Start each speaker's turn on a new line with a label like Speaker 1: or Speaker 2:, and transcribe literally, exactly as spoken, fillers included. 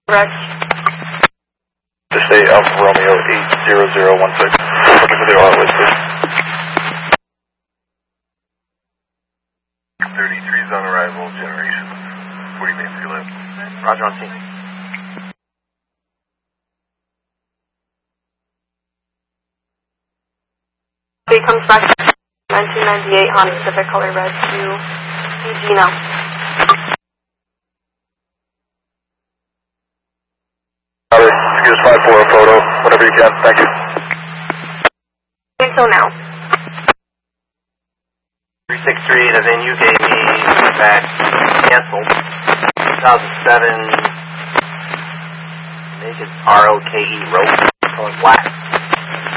Speaker 1: Correct.
Speaker 2: To stay Alpha Romeo eight zero zero one six. Looking for the R listed. thirty-three is on arrival, generation. forty minutes to left.
Speaker 3: Roger on scene.
Speaker 1: He comes back nineteen ninety-eight Honda Civic color red to C G now.
Speaker 2: Alright, excuse five four a photo, whenever you can, thank you.
Speaker 1: Okay, so now.
Speaker 3: three six three, the venue gave me back canceled. two thousand seven, make it R O K E rope, color black.